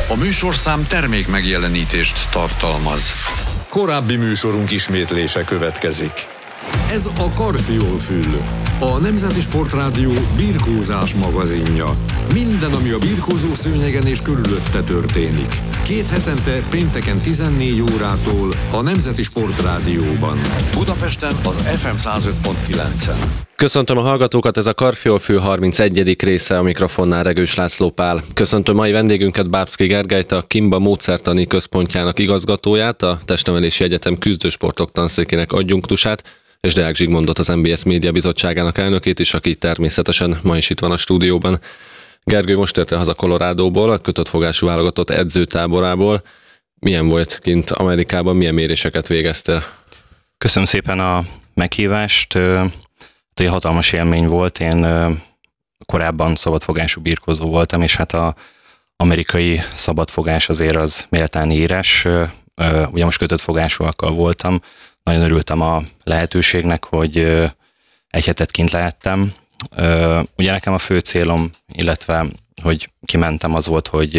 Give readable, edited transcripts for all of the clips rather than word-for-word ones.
A műsorszám termék megjelenítést tartalmaz. Korábbi műsorunk ismétlése következik. Ez a Karfiol-fül, a Nemzeti Sportrádió birkózás magazinja. Minden, ami a birkózó szőnyegen és körülötte történik. 2 hetente pénteken 14 órától a Nemzeti Sportrádióban. Budapesten az FM 105.9-en. Köszöntöm a hallgatókat, ez a Karfiol-fül 31. része, a mikrofonnál Regős László Pál. Köszöntöm mai vendégünket, Bábszky Gergelyt, a Kimba módszertani központjának igazgatóját, a Testnevelési Egyetem küzdősportok tanszékének adjunktusát, és Deák Zsigmondot, az MBS Média Bizottságának elnökét is, aki természetesen ma is itt van a stúdióban. Gergő most érte haza Coloradóból, a kötött fogású válogatott edzőtáborából. Milyen volt kint Amerikában, milyen méréseket végeztél? Köszönöm szépen a meghívást. Egy hatalmas élmény volt. Én korábban szabadfogású birkózó voltam, és hát az amerikai szabadfogás azért az méltán írás. Ugye most kötött fogásúakkal voltam. Nagyon örültem a lehetőségnek, hogy egy hetet kint lehettem. Ugye nekem a fő célom, illetve hogy kimentem, az volt, hogy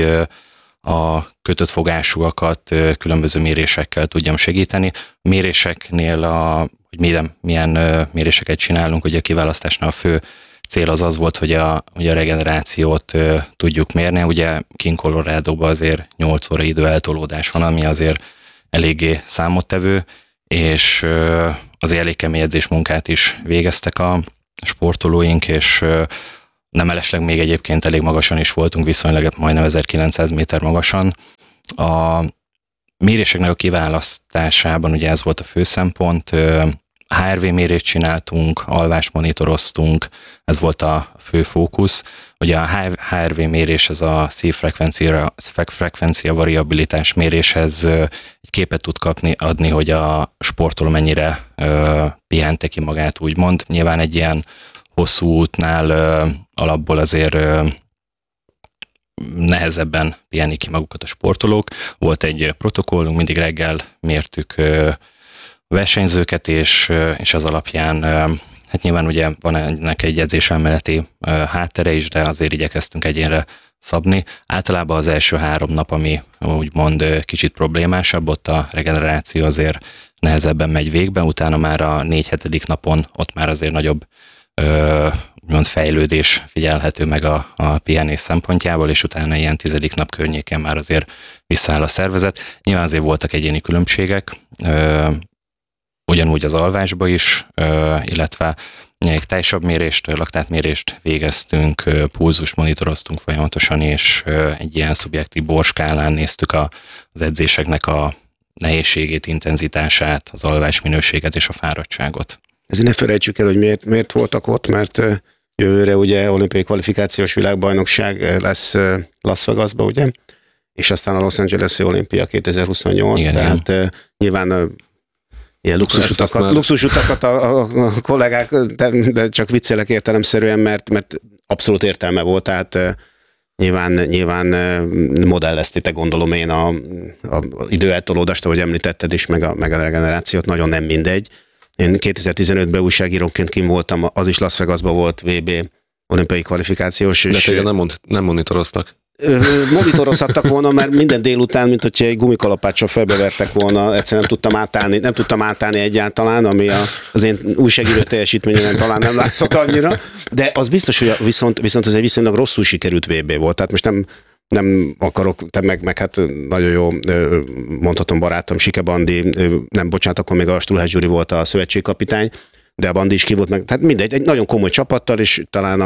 a kötött fogásúakat különböző mérésekkel tudjam segíteni. A méréseknél, hogy milyen méréseket csinálunk, ugye a kiválasztásnál a fő cél az volt, hogy a regenerációt tudjuk mérni. Ugye kint Coloradóban azért 8 óra idő eltolódás van, ami azért eléggé számottevő, és azért elég kemény edzésmunkát is végeztek a sportolóink, és nem mellesleg még egyébként elég magasan is voltunk, viszonylag majdnem 1900 méter magasan. A méréseknek a kiválasztásában ugye ez volt a fő szempont. HRV mérést csináltunk, alvást monitoroztunk, ez volt a fő fókusz. Ugye a HRV mérés, ez a szívfrekvencia variabilitás méréshez egy képet tud adni, hogy a sportoló mennyire pihente ki magát, úgymond. Nyilván egy ilyen hosszú útnál alapból azért nehezebben pihenik ki magukat a sportolók. Volt egy protokollunk, mindig reggel mértük versenyzőket, és az alapján, hát nyilván ugye van ennek egy edzéselméleti háttere is, de azért igyekeztünk egyénre szabni. Általában az első 3 nap, ami úgymond kicsit problémásabb, ott a regeneráció azért nehezebben megy végbe, utána már a 4-7. napon ott már azért nagyobb úgymond fejlődés figyelhető meg a pihenés szempontjából, és utána ilyen 10. nap környéken már azért visszaáll a szervezet. Nyilván azért voltak egyéni különbségek, ugyanúgy az alvásba is, illetve egy tejsavmérést, laktátmérést végeztünk, pulzust monitoroztunk folyamatosan, és egy ilyen szubjektív borskálán néztük az edzéseknek a nehézségét, intenzitását, az alvás minőséget és a fáradtságot. Ezért ne felejtsük el, hogy miért voltak ott, mert jövőre ugye olimpiai kvalifikációs világbajnokság lesz Las Vegasba, ugye? És aztán a Los Angeles-i olimpia 2028, igen, tehát nyilván ilyen luxusutakat a kollégák, de csak viccelek értelemszerűen, mert abszolút értelme volt, tehát nyilván modelleztétek, gondolom én, a időeltolódást, ahogy említetted is, meg a regenerációt, nagyon nem mindegy. Én 2015-ben újságíróként kim voltam, az is Las Vegasban volt VB olimpiai kvalifikációs. De téged nem monitoroztak? Monitorozhattak volna, mert minden délután, mint hogyha egy gumikalapáccsal felbevertek volna, egyszerűen nem tudtam átállni egyáltalán, ami az én újságíró teljesítményen talán nem látszott annyira, de az biztos, hogy viszont ez egy viszonylag rosszul sikerült VB volt, tehát most nem akarok, meg hát nagyon jó, mondhatom barátom, Sike Bandi, akkor még a Struhás Gyuri volt a szövetségkapitány, de a Bandi is ki volt meg, tehát mindegy, egy nagyon komoly csapattal, és talán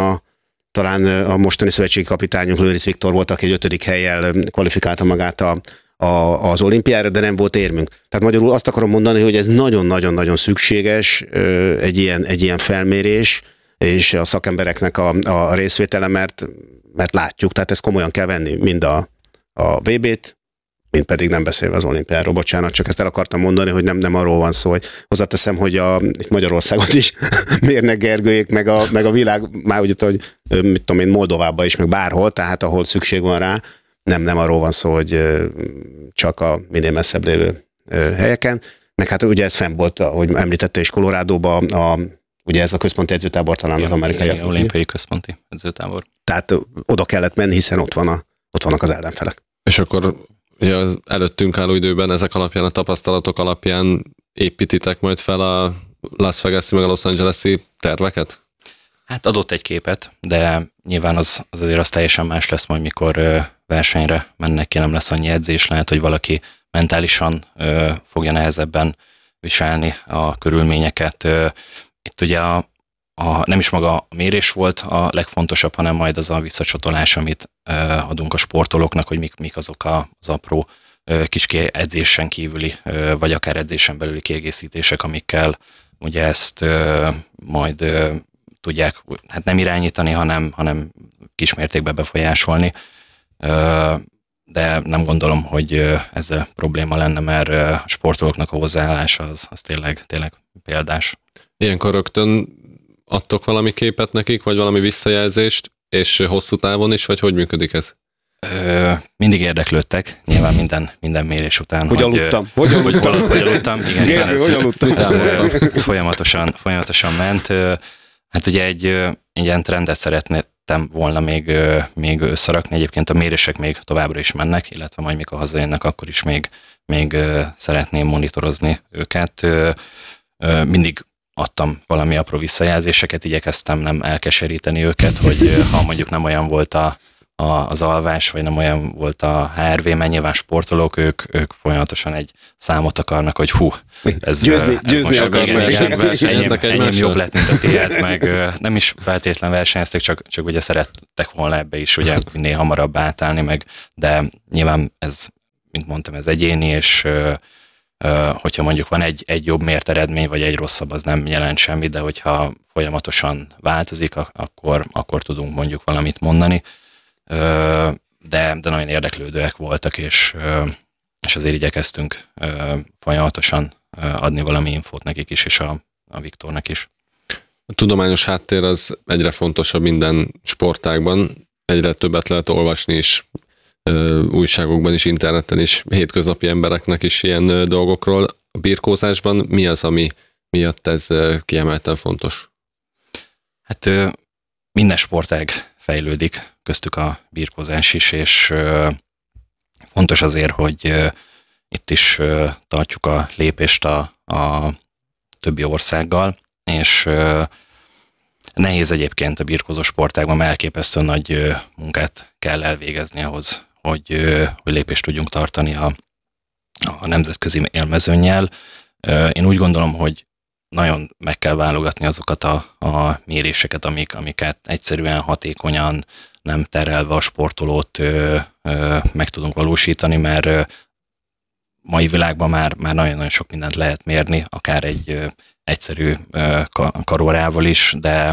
a mostani szövetségkapitányunk, Lőrisz Viktor volt, aki egy 5. hellyel kvalifikálta magát az olimpiára, de nem volt érmünk. Tehát magyarul azt akarom mondani, hogy ez nagyon-nagyon-nagyon szükséges egy ilyen felmérés, és a szakembereknek a részvétele, mert látjuk, tehát ezt komolyan kell venni, mind a VB-t, mint pedig nem beszélve az olimpiáról, bocsánat, csak ezt el akartam mondani, hogy nem arról van szó, hogy hozzáteszem, hogy itt Magyarországot is mérnek Gergőjék, meg a világ, már úgy, hogy mit tudom én, Moldovában is, meg bárhol, tehát ahol szükség van rá, nem arról van szó, hogy csak a minél messzebb lévő helyeken, meg hát ugye ez fenn volt, ahogy említette is Coloradóban, ugye ez a központi edzőtábor talán az amerikai. Olimpiai központi edzőtábor. Tehát oda kellett menni, hiszen ott vannak az ellenfelek. És akkor ugye az előttünk álló időben ezek alapján, a tapasztalatok alapján építitek majd fel a Las Vegas-i meg a Los Angeles-i terveket? Hát adott egy képet, de nyilván az azért az teljesen más lesz majd, mikor versenyre mennek ki, nem lesz annyi edzés, lehet, hogy valaki mentálisan fogja nehezebben viselni a körülményeket. Itt ugye nem is maga a mérés volt a legfontosabb, hanem majd az a visszacsatolás, amit adunk a sportolóknak, hogy mik azok az apró kis edzésen kívüli, vagy akár edzésen belüli kiegészítések, amikkel ugye ezt majd tudják hát nem irányítani, hanem kismértékben befolyásolni. De nem gondolom, hogy ezzel probléma lenne, mert a sportolóknak a hozzáállása az tényleg példás. Ilyenkor rögtön adtok valami képet nekik, vagy valami visszajelzést, és hosszú távon is, vagy hogy működik ez? Mindig érdeklődtek, nyilván minden mérés után. Hogy aludtam? Hogy aludtam? Igen, Gergő, hogy aludtam? Ez folyamatosan ment. Hát ugye egy ilyen trendet szeretném volna még összerakni. Egyébként a mérések még továbbra is mennek, illetve majd mikor hazajönnek, akkor is még szeretném monitorozni őket. Mindig adtam valami apró visszajelzéseket, igyekeztem nem elkeseríteni őket, hogy ha mondjuk nem olyan volt az alvás, vagy nem olyan volt a HRV, mert nyilván sportolók, ők folyamatosan egy számot akarnak, hogy ez győzni most akarnak. enyém jobb lett, mint a tiéd, meg nem is feltétlen versenyeztek, csak ugye szerettek volna ebbe is ugye minél hamarabb átállni, de nyilván ez, mint mondtam, ez egyéni, és hogyha mondjuk van egy jobb mért eredmény, vagy egy rosszabb, az nem jelent semmit, de hogyha folyamatosan változik, akkor tudunk mondjuk valamit mondani. De nagyon érdeklődőek voltak, és azért igyekeztünk folyamatosan adni valami infót nekik is, és a Viktornak is. A tudományos háttér az egyre fontosabb minden sportágban, egyre többet lehet olvasni is, újságokban is, interneten is, hétköznapi embereknek is ilyen dolgokról. A birkózásban mi az, ami miatt ez kiemelten fontos? Hát minden sportág fejlődik, köztük a birkózás is, és fontos azért, hogy itt is tartjuk a lépést a többi országgal, és nehéz egyébként a birkózó sportágban, mert elképesztően nagy munkát kell elvégezni ahhoz, hogy lépést tudjunk tartani a nemzetközi élmezőnnyel. Én úgy gondolom, hogy nagyon meg kell válogatni azokat a méréseket, amiket egyszerűen hatékonyan, nem terelve a sportolót meg tudunk valósítani, mert mai világban már nagyon-nagyon sok mindent lehet mérni, akár egy egyszerű karórával is, de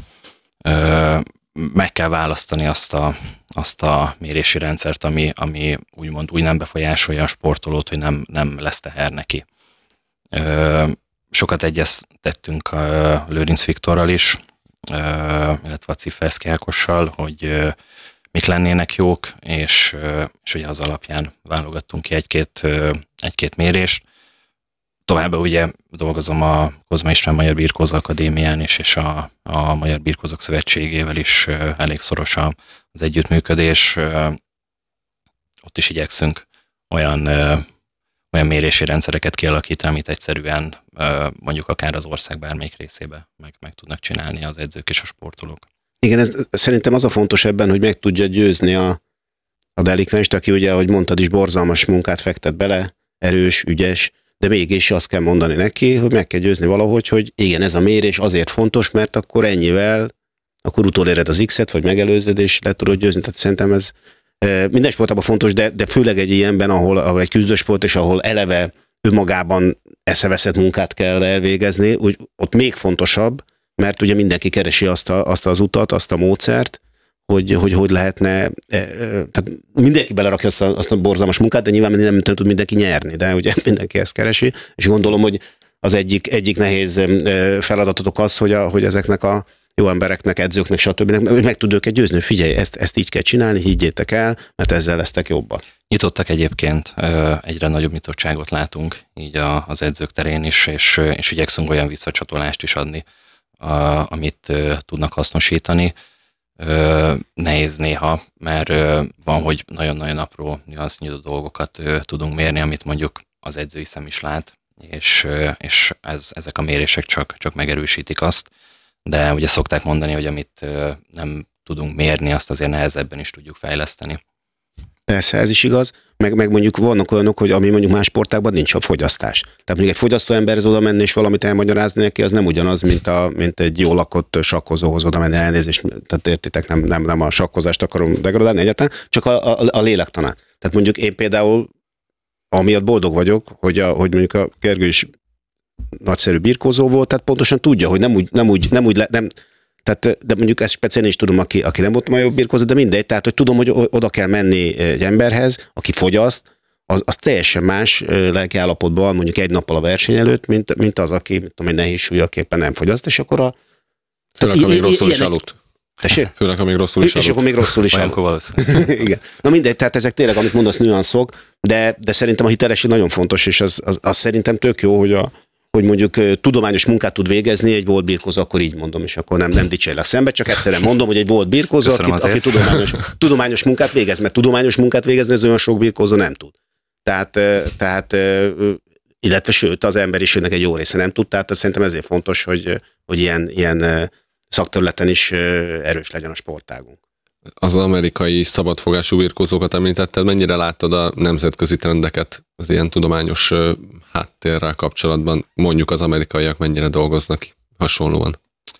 meg kell választani azt a mérési rendszert, ami úgymond úgy nem befolyásolja a sportolót, hogy nem lesz teher neki. Sokat egyeztettünk Lőrinc Viktorral is, illetve a Ciferszki Ákossal, hogy mik lennének jók, és ugye az alapján válogattunk ki egy-két mérést. Továbbá ugye dolgozom a Kozma István Magyar Birkózó Akadémián is, és a Magyar Birkózók Szövetségével is elég szoros az együttműködés. Ott is igyekszünk olyan mérési rendszereket kialakítani, amit egyszerűen mondjuk akár az ország bármelyik részébe meg tudnak csinálni az edzők és a sportolók. Igen, ez szerintem az a fontos ebben, hogy meg tudja győzni a delikvenst, aki ugye, ahogy mondtad is, borzalmas munkát fektet bele, erős, ügyes, de mégis azt kell mondani neki, hogy meg kell győzni valahogy, hogy igen, ez a mérés azért fontos, mert akkor ennyivel, akkor utoléred az X-et, vagy megelőzöd, és le tudod győzni. Tehát szerintem ez minden sportában fontos, de főleg egy ilyenben, ahol egy küzdősport, és ahol eleve önmagában eszeveszett munkát kell elvégezni, úgy, ott még fontosabb, mert ugye mindenki keresi azt az utat, azt a módszert, hogy lehetne, tehát mindenki belerakja azt a borzalmas munkát, de nyilván nem tud mindenki nyerni, de ugye mindenki ezt keresi, és gondolom, hogy az egyik nehéz feladatotok az, hogy ezeknek a jó embereknek, edzőknek, stb. Meg tud őket győzni, figyelj, ezt így kell csinálni, higgyétek el, mert ezzel lesztek jobbak. Nyitottak egyébként, egyre nagyobb nyitottságot látunk így az edzők terén is, és igyekszünk olyan visszacsatolást is adni, amit tudnak hasznosítani. nehéz néha, mert van, hogy nagyon-nagyon apró nüansznyitó dolgokat tudunk mérni, amit mondjuk az edzői szem is lát, és ezek a mérések csak megerősítik azt, de ugye szokták mondani, hogy amit nem tudunk mérni, azt azért nehezebben is tudjuk fejleszteni. Persze, ez is igaz, meg mondjuk vannak olyanok, hogy ami mondjuk más sportágban nincs a fogyasztás. Tehát mondjuk egy fogyasztó emberhez oda menni és valamit elmagyarázni neki, az nem ugyanaz, mint egy jól lakott sakkozóhoz oda menni, elnézést, tehát értitek, nem a sakkozást akarom degradálni egyáltalán, csak a lélektanát. Tehát mondjuk én például amiatt boldog vagyok, hogy mondjuk a Gergő is nagyszerű birkózó volt, tehát pontosan tudja, hogy tehát, de mondjuk ezt speciális is tudom, aki nem volt jobb birkózó, de mindegy, tehát hogy tudom, hogy oda kell menni egy emberhez, aki fogyaszt, az teljesen más lelki állapotban van mondjuk egy nappal a verseny előtt, mint az, aki tudom, egy nehéz súlyaképpen nem fogyaszt, és akkor Főleg, amíg rosszul is aludt. Tessék? Főleg, amíg rosszul is És akkor még rosszul is aludt. Igen. Na mindegy, tehát ezek tényleg, amit mondasz, nüanszok, de szerintem a hitelesség nagyon fontos, és az szerintem tök jó, hogy mondjuk tudományos munkát tud végezni egy volt birkózó, akkor így mondom, és akkor nem dicsérlek szembe, csak egyszerűen mondom, hogy egy volt birkózó, aki tudományos munkát végez, mert tudományos munkát végezni ez olyan sok birkózó nem tud. Tehát illetve sőt, az emberiségnek egy jó része nem tud, tehát szerintem ezért fontos, hogy ilyen szakterületen is erős legyen a sportágunk. Az amerikai szabadfogású birkózókat említetted, mennyire láttad a nemzetközi trendeket az ilyen tudományos háttérrel kapcsolatban? Mondjuk az amerikaiak mennyire dolgoznak hasonlóan?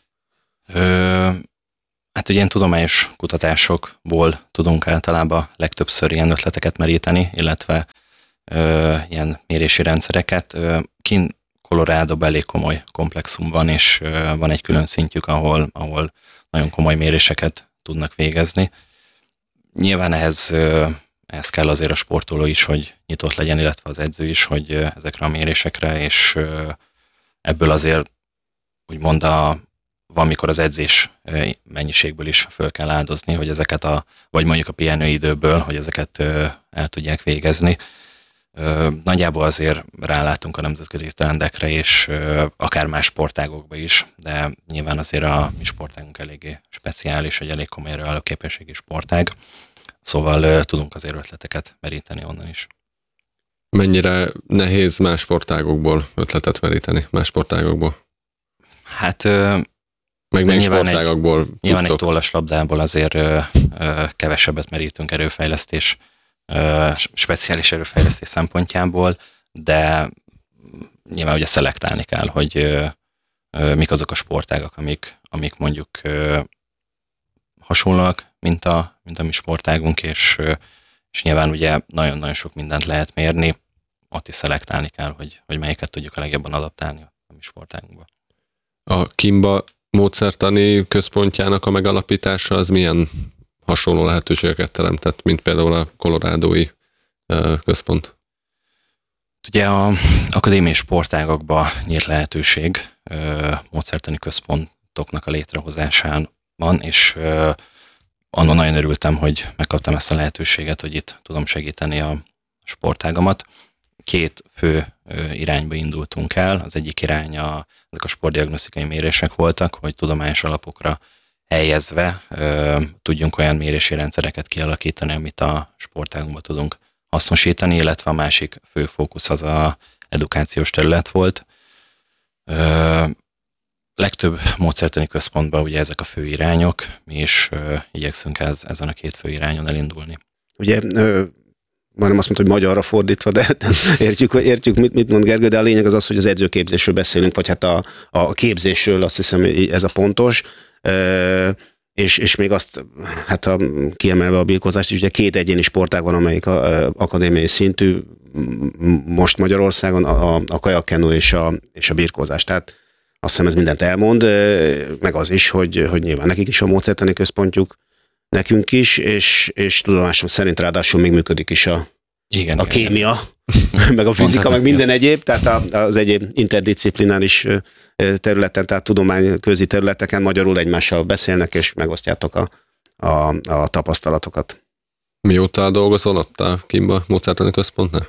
Hát ugye ilyen tudományos kutatásokból tudunk általában legtöbbször ilyen ötleteket meríteni, illetve ilyen mérési rendszereket. Kint Coloradoban elég komoly komplexum van, és van egy külön szintjük, ahol nagyon komoly méréseket tudnak végezni. Nyilván ehhez kell azért a sportoló is, hogy nyitott legyen, illetve az edző is, hogy ezekre a mérésekre, és ebből azért úgymond van, mikor az edzés mennyiségből is föl kell áldozni, hogy ezeket vagy mondjuk a pihenőidőből, hogy ezeket el tudják végezni. Nagyjából azért rálátunk a nemzetközi trendekre, és akár más sportágokba is, de nyilván azért a mi sportágunk eléggé speciális, egy elég komoly reálóképességi sportág, szóval tudunk azért ötleteket meríteni onnan is. Mennyire nehéz más sportágokból ötletet meríteni, más sportágokból? Hát meg még sportágokból nyilván egy tollaslabdából azért kevesebbet merítünk erőfejlesztés, speciális erőfejlesztés szempontjából, de nyilván ugye szelektálni kell, hogy mik azok a sportágak, amik mondjuk hasonlóak, mint a mi sportágunk, és nyilván ugye nagyon-nagyon sok mindent lehet mérni, ott is szelektálni kell, hogy melyiket tudjuk a legjobban adaptálni a mi sportágunkba. A Kimba módszertani központjának a megalapítása az milyen hasonló lehetőségeket teremtett, mint például a kolorádói központ? Ugye az akadémiai sportágakban nyílt lehetőség módszertani központoknak a létrehozásán van, és annak nagyon örültem, hogy megkaptam ezt a lehetőséget, hogy itt tudom segíteni a sportágamat. 2 fő irányba indultunk el. Az egyik irány ezek a sportdiagnosztikai mérések voltak, hogy tudományos alapokra helyezve tudjunk olyan mérési rendszereket kialakítani, amit a sportágunkban tudunk hasznosítani, illetve a másik fő fókusz az a edukációs terület volt. Legtöbb módszertani központban ugye ezek a fő irányok, mi is igyekszünk ezen a 2 fő irányon elindulni. Ugye majdnem azt mondta, hogy magyarra fordítva, de értjük mit mond Gergő, de a lényeg az, hogy az edzőképzésről beszélünk, vagy hát a képzésről, azt hiszem, ez a pontos. És még azt, hát kiemelve a birkózást is, ugye 2 egyéni sportág van, amelyik akadémiai szintű, most Magyarországon a kajakkenu és a birkózás. Tehát azt hiszem ez mindent elmond, meg az is, hogy nyilván nekik is a módszertani központjuk, nekünk is, és tudomásom szerint ráadásul még működik is a kémia, meg a fizika, meg minden egyéb, tehát az egyéb interdisziplináris területen, tehát tudományközi területeken magyarul egymással beszélnek, és megosztjátok a tapasztalatokat. Mióta dolgozol ott a Kimba módszertani központnál?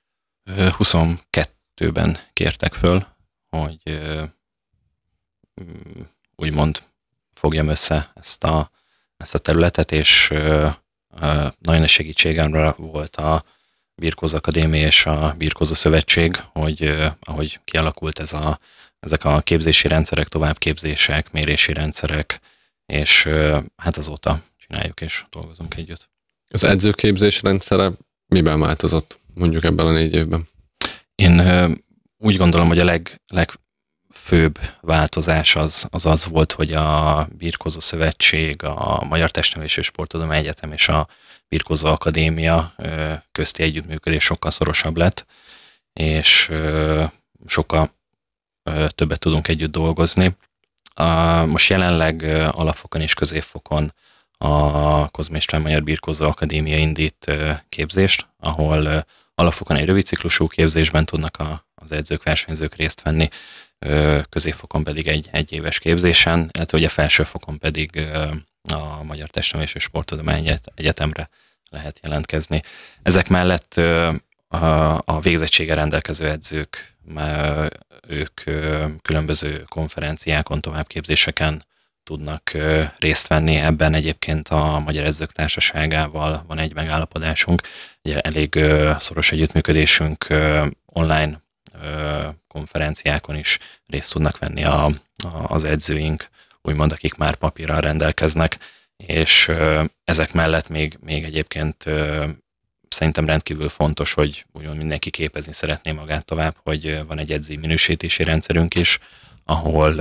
22-ben kértek föl, hogy úgymond fogjam össze ezt ezt a területet, és nagyon nagy segítségemre volt a Birkózó Akadémia és a Birkózó Szövetség, hogy ahogy kialakult ezek a képzési rendszerek, továbbképzések, mérési rendszerek, és hát azóta csináljuk és dolgozunk együtt. Az edzőképzés rendszere miben változott mondjuk ebben a 4 évben? Én úgy gondolom, hogy a legfőbb változás az volt, hogy a Birkózó Szövetség, a Magyar Testnevelési és Sporttudományi Egyetem és a Birkózó Akadémia közti együttműködés sokkal szorosabb lett, és sokkal többet tudunk együtt dolgozni. Most jelenleg alapfokon és középfokon a Kozma István Magyar Birkózó Akadémia indít képzést, ahol alapfokon egy rövid ciklusú képzésben tudnak az edzők, versenyzők részt venni, középfokon pedig egy éves képzésen, illetve ugye felsőfokon pedig a Magyar Testnevelési és Sporttudományi Egyetemre lehet jelentkezni. Ezek mellett a végzettséggel rendelkező edzők, ők különböző konferenciákon, továbbképzéseken tudnak részt venni. Ebben egyébként a Magyar Edzők Társaságával van egy megállapodásunk. Ugye elég szoros együttműködésünk, online konferenciákon is részt tudnak venni az edzőink, úgymond akik már papírral rendelkeznek, és ezek mellett még egyébként szerintem rendkívül fontos, hogy úgymond mindenki képezni szeretné magát tovább, hogy van egy edzői minősítési rendszerünk is, ahol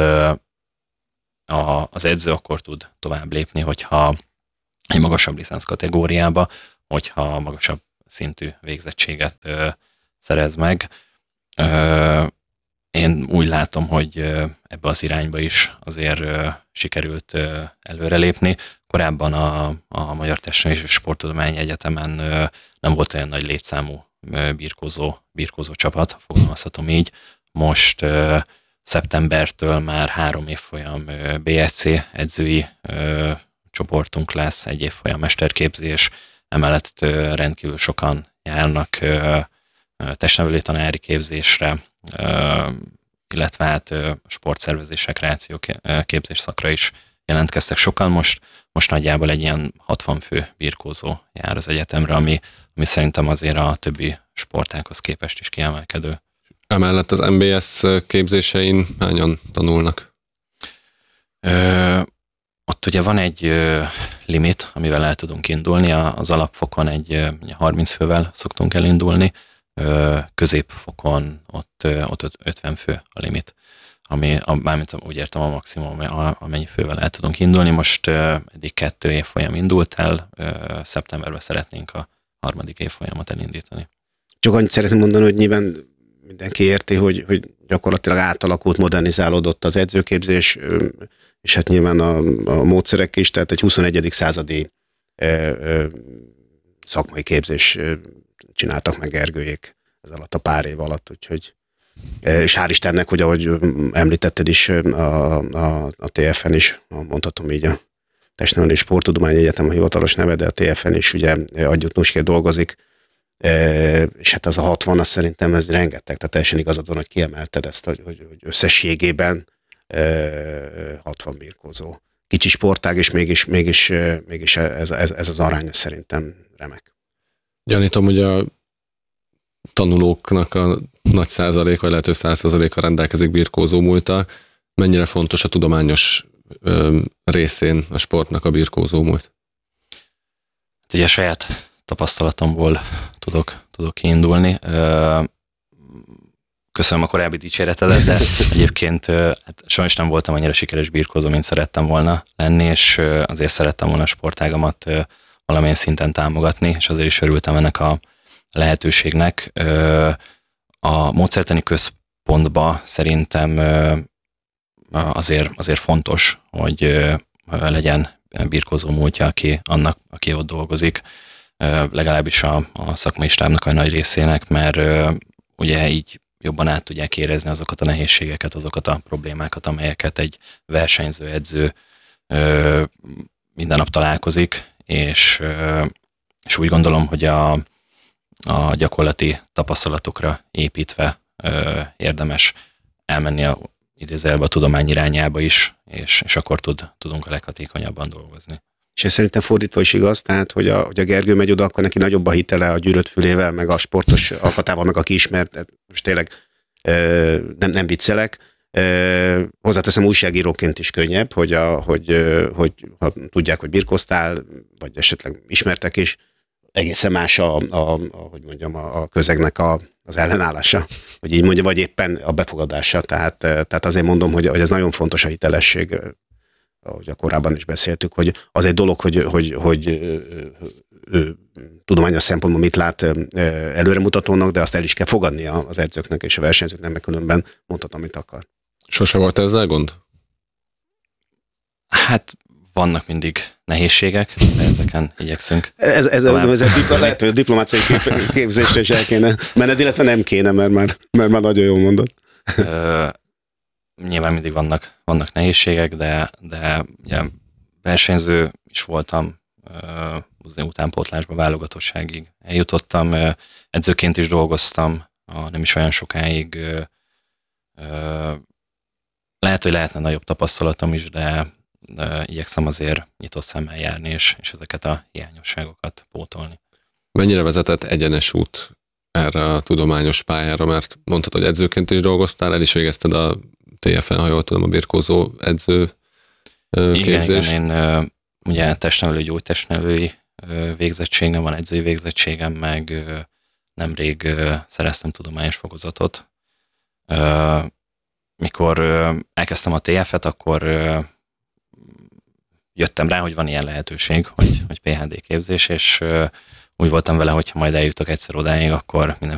az edző akkor tud tovább lépni, hogyha egy magasabb licenc kategóriába, hogyha magasabb szintű végzettséget szerez meg. Én úgy látom, hogy ebbe az irányba is azért sikerült előrelépni. Korábban a Magyar Testnevelési és Sporttudományi Egyetemen nem volt olyan nagy létszámú birkózó csapat, fogalmazhatom így. Most szeptembertől már 3 évfolyam BSC edzői csoportunk lesz, 1 évfolyam mesterképzés, emellett rendkívül sokan járnak testnevelő tanári képzésre, illetve hát sportszervezés, rekreáció képzés szakra is jelentkeztek sokan. Most nagyjából egy ilyen 60 fő birkózó jár az egyetemre, ami szerintem azért a többi sportághoz képest is kiemelkedő. Emellett az MBS képzésein hányan tanulnak? Ott ugye van egy limit, amivel el tudunk indulni. Az alapfokon egy 30 fővel szoktunk elindulni, középfokon ott 50 fő a limit, mármint úgy értem a maximum, amennyi fővel el tudunk indulni. Most eddig 2 évfolyam indult el, szeptemberben szeretnénk a 3. évfolyamot elindítani. Csak annyit szeretném mondani, hogy nyilván mindenki érti, hogy gyakorlatilag átalakult, modernizálódott az edzőképzés, és hát nyilván a módszerek is, tehát egy 21. századi szakmai képzés csináltak meg Gergőjék ez alatt a pár év alatt, úgyhogy és hál' Istennek, hogy ahogy említetted is, a TFN is, mondhatom így, a Testnevelési Sporttudományi Egyetem a hivatalos neve, de a TFN is ugye adjunktusként dolgozik, és hát az a 60, az szerintem ez rengeteg, tehát teljesen igazad van, hogy kiemelted ezt, hogy összességében 60 birkózó. Kicsi sportág, és mégis ez az arány szerintem remek. Gyanítom, hogy a tanulóknak a nagy százalék, vagy lehető 100%-a rendelkezik birkózó múlttal. Mennyire fontos a tudományos részén a sportnak a birkózó múlt? Hát ugye saját tapasztalatomból tudok kiindulni. Köszönöm a korábbi dicséretedet, de egyébként hát sajnos nem voltam annyira sikeres birkózó, mint szerettem volna lenni, és azért szerettem volna a sportágamat valamilyen szinten támogatni, és azért is örültem ennek a lehetőségnek. A módszertani központba szerintem azért fontos, hogy legyen birkózó múltja, aki ott dolgozik, legalábbis a szakmai stábnak a nagy részének, mert ugye így jobban át tudják érezni azokat a nehézségeket, azokat a problémákat, amelyeket egy versenyző, edző minden nap találkozik, és úgy gondolom, hogy a gyakorlati tapasztalatokra építve érdemes elmenni idézőjelben a tudomány irányába is, és akkor tudunk a leghatékonyabban dolgozni. és ez szerintem fordítva is igaz, tehát hogy a Gergő megy oda, akkor neki nagyobb a hitele a gyűrött fülével, meg a sportos alkatával, meg aki ismert, most tényleg nem viccelek. Hozzáteszem, újságíróként is könnyebb, hogy ha tudják, hogy birkoztál, vagy esetleg ismertek is, egészen más a közegnek az ellenállása, hogy így mondja, vagy éppen a befogadása. Tehát azért mondom, hogy ez nagyon fontos a hitelesség, ahogy korábban is beszéltük, hogy az egy dolog, hogy ő tudományos szempontból mit lát előremutatónak, de azt el is kell fogadnia az edzőknek és a versenyzőknek, meg különben mondhat, amit akar. Sose volt ezzel gond? Hát vannak mindig nehézségek, de ezeken igyekszünk. Ez lehet, hogy a diplomáciai képzésre is el kéne menned, illetve nem kéne, mert már nagyon jól mondod. Nyilván mindig vannak nehézségek, de ugye versenyző is voltam, utánpótlásba, válogatottságig eljutottam, edzőként is dolgoztam, nem is olyan sokáig. Lehet, hogy lehetne nagyobb tapasztalatom is, de igyekszem azért nyitott szemmel járni, és ezeket a hiányosságokat pótolni. Mennyire vezetett egyenes út erre a tudományos pályára, mert mondtad, hogy edzőként is dolgoztál, el is végezted a TFN, ha jól tudom, a birkózó edző képzést. Igen, én ugye testnevelő, gyógytestnevelői végzettségem van, edzői végzettségem, meg nemrég szereztem tudományos fokozatot. Mikor elkezdtem a TF-et, akkor jöttem rá, hogy van ilyen lehetőség, hogy PhD képzés, és úgy voltam vele, hogy ha majd eljutok egyszer odáig, akkor mindenféle